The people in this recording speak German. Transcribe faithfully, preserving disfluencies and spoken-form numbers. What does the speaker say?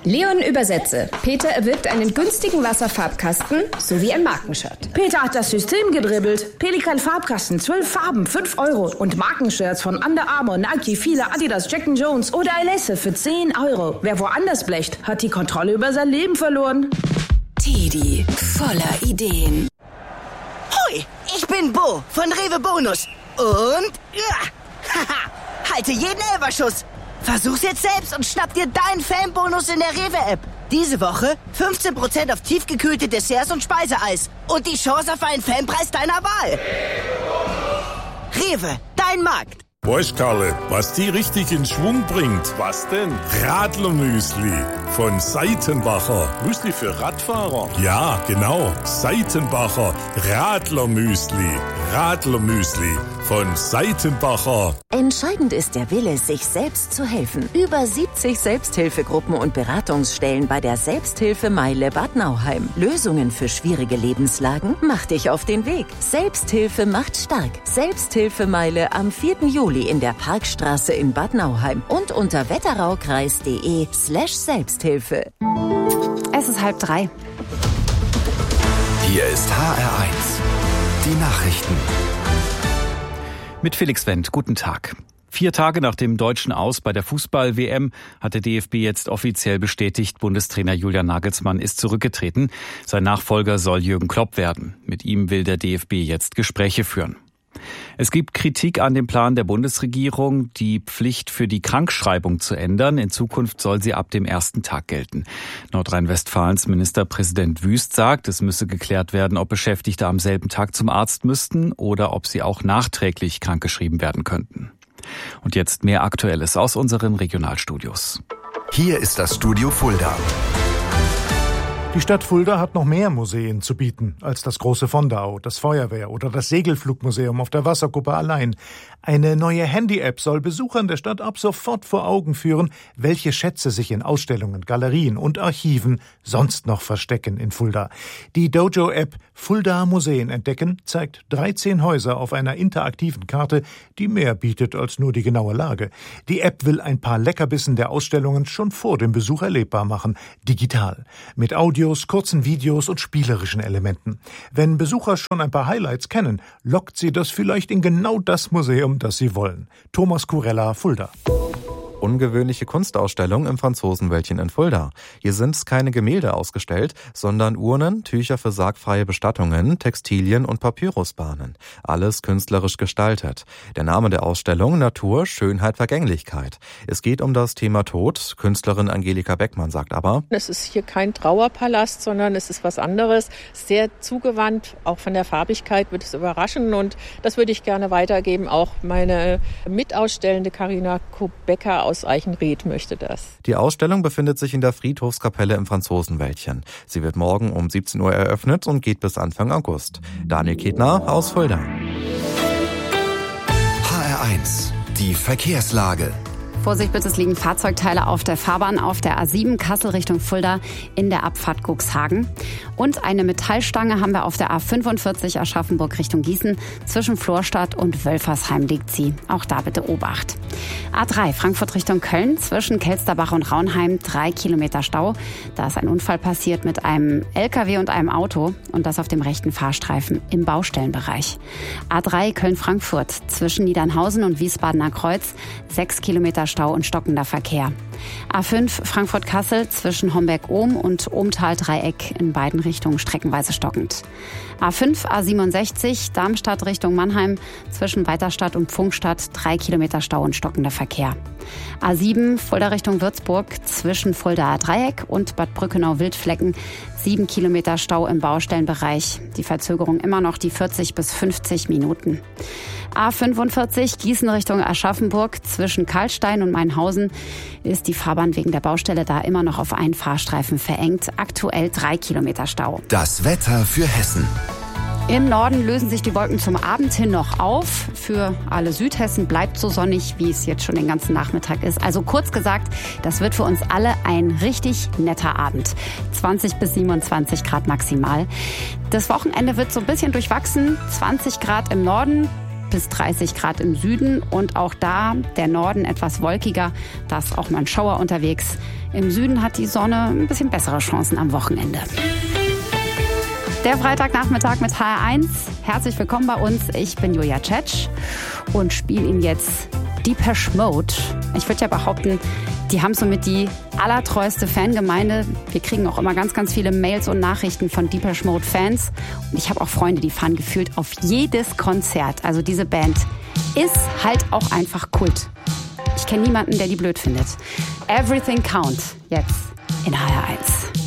Leon übersetze. Peter erwirbt einen günstigen Wasserfarbkasten sowie ein Markenshirt. Peter hat das System gedribbelt. Pelikan Farbkasten, zwölf Farben, fünf Euro. Und Markenshirts von Under Armour, Nike, Fila, Adidas, Jack and Jones oder Alesse für zehn Euro. Wer woanders blecht, hat die Kontrolle über sein Leben verloren. Teddy, voller Ideen. Hui, ich bin Bo von Rewe Bonus. Und, ja, haha, halte jeden Elferschuss. Versuch's jetzt selbst und schnapp dir deinen Fanbonus in der Rewe-App. Diese Woche fünfzehn Prozent auf tiefgekühlte Desserts und Speiseeis. Und die Chance auf einen Fanpreis deiner Wahl. Rewe, dein Markt. Weißt, Karle, was die richtig in Schwung bringt? Was denn? Radlermüsli von Seitenbacher. Müsli für Radfahrer? Ja, genau. Seitenbacher Radlermüsli. Radlermüsli von Seitenbacher. Entscheidend ist der Wille, sich selbst zu helfen. Über siebzig Selbsthilfegruppen und Beratungsstellen bei der Selbsthilfe Meile Bad Nauheim. Lösungen für schwierige Lebenslagen? Mach dich auf den Weg. Selbsthilfe macht stark. Selbsthilfe Meile am vierten Juli in der Parkstraße in Bad Nauheim und unter wetteraukreis.de slash Selbsthilfe. Es ist halb drei. Hier ist H R eins. Die Nachrichten. Mit Felix Wendt, guten Tag. Vier Tage nach dem deutschen Aus bei der Fußball-W M hat der D F B jetzt offiziell bestätigt, Bundestrainer Julian Nagelsmann ist zurückgetreten. Sein Nachfolger soll Jürgen Klopp werden. Mit ihm will der D F B jetzt Gespräche führen. Es gibt Kritik an dem Plan der Bundesregierung, die Pflicht für die Krankschreibung zu ändern. In Zukunft soll sie ab dem ersten Tag gelten. Nordrhein-Westfalens Ministerpräsident Wüst sagt, es müsse geklärt werden, ob Beschäftigte am selben Tag zum Arzt müssten oder ob sie auch nachträglich krankgeschrieben werden könnten. Und jetzt mehr Aktuelles aus unseren Regionalstudios. Hier ist das Studio Fulda. Die Stadt Fulda hat noch mehr Museen zu bieten als das große Vondau, das Feuerwehr oder das Segelflugmuseum auf der Wasserkuppe allein. Eine neue Handy-App soll Besuchern der Stadt ab sofort vor Augen führen, welche Schätze sich in Ausstellungen, Galerien und Archiven sonst noch verstecken in Fulda. Die Dojo-App Fulda Museen entdecken zeigt dreizehn Häuser auf einer interaktiven Karte, die mehr bietet als nur die genaue Lage. Die App will ein paar Leckerbissen der Ausstellungen schon vor dem Besuch erlebbar machen, digital, mit Audio, kurzen Videos und spielerischen Elementen. Wenn Besucher schon ein paar Highlights kennen, lockt sie das vielleicht in genau das Museum, das sie wollen. Thomas Kurella, Fulda. Ungewöhnliche Kunstausstellung im Franzosenwäldchen in Fulda. Hier sind keine Gemälde ausgestellt, sondern Urnen, Tücher für sargfreie Bestattungen, Textilien und Papyrusbahnen. Alles künstlerisch gestaltet. Der Name der Ausstellung: Natur, Schönheit, Vergänglichkeit. Es geht um das Thema Tod. Künstlerin Angelika Beckmann sagt aber: Es ist hier kein Trauerpalast, sondern es ist was anderes. Sehr zugewandt, auch von der Farbigkeit wird es überraschen, und das würde ich gerne weitergeben. Auch meine Mitausstellende Carina Kobecker aus Eichenried möchte das. Die Ausstellung befindet sich in der Friedhofskapelle im Franzosenwäldchen. Sie wird morgen um siebzehn Uhr eröffnet und geht bis Anfang August. Daniel Ketner aus Fulda. H R eins. Die Verkehrslage. Vorsicht bitte, es liegen Fahrzeugteile auf der Fahrbahn auf der A sieben Kassel Richtung Fulda in der Abfahrt Cuxhagen. Und eine Metallstange haben wir auf der A fünfundvierzig Aschaffenburg Richtung Gießen. Zwischen Florstadt und Wölfersheim liegt sie. Auch da bitte Obacht. A drei Frankfurt Richtung Köln. Zwischen Kelsterbach und Raunheim drei Kilometer Stau. Da ist ein Unfall passiert mit einem L K W und einem Auto. Und das auf dem rechten Fahrstreifen im Baustellenbereich. A drei Köln-Frankfurt. Zwischen Niedernhausen und Wiesbadener Kreuz sechs Kilometer Stau und stockender Verkehr. A fünf Frankfurt-Kassel zwischen Homberg-Ohm und Ohmtal-Dreieck in beiden Richtungen streckenweise stockend. A fünf A siebenundsechzig Darmstadt Richtung Mannheim zwischen Weiterstadt und Pfungstadt drei Kilometer Stau und stockender Verkehr. A sieben Fulda Richtung Würzburg zwischen Fuldaer Dreieck und Bad Brückenau-Wildflecken sieben Kilometer Stau im Baustellenbereich. Die Verzögerung immer noch die vierzig bis fünfzig Minuten. A fünfundvierzig Gießen Richtung Aschaffenburg zwischen Karlstein und Mainhausen ist die Fahrbahn wegen der Baustelle da immer noch auf einen Fahrstreifen verengt. Aktuell drei Kilometer Stau. Das Wetter für Hessen. Im Norden lösen sich die Wolken zum Abend hin noch auf. Für alle Südhessen bleibt so sonnig, wie es jetzt schon den ganzen Nachmittag ist. Also kurz gesagt, das wird für uns alle ein richtig netter Abend. zwanzig bis siebenundzwanzig Grad maximal. Das Wochenende wird so ein bisschen durchwachsen. zwanzig Grad im Norden, bis dreißig Grad im Süden und auch da der Norden etwas wolkiger. Da ist auch mal ein Schauer unterwegs. Im Süden hat die Sonne ein bisschen bessere Chancen am Wochenende. Der Freitagnachmittag mit H R eins. Herzlich willkommen bei uns. Ich bin Julia Tschetsch und spiele Ihnen jetzt Depeche Mode. Ich würde ja behaupten, die haben somit die allertreueste Fangemeinde. Wir kriegen auch immer ganz, ganz viele Mails und Nachrichten von Depeche Mode Fans. Und ich habe auch Freunde, die fahren gefühlt auf jedes Konzert. Also diese Band ist halt auch einfach Kult. Ich kenne niemanden, der die blöd findet. Everything Count. Jetzt in H R eins.